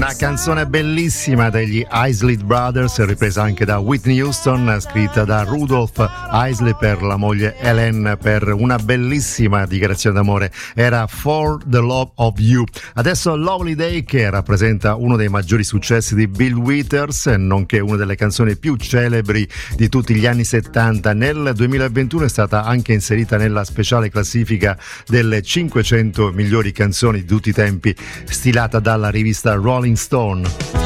Una canzone bellissima degli Isley Brothers, ripresa anche da Whitney Houston, scritta da Rudolph Isley per la moglie Helen, per una bellissima dichiarazione d'amore. Era For the Love of You. Adesso Lovely Day, che rappresenta uno dei maggiori successi di Bill Withers, nonché una delle canzoni più celebri di tutti gli anni 70. Nel 2021 è stata anche inserita nella speciale classifica delle 500 migliori canzoni di tutti i tempi, stilata dalla rivista Rolling Stone.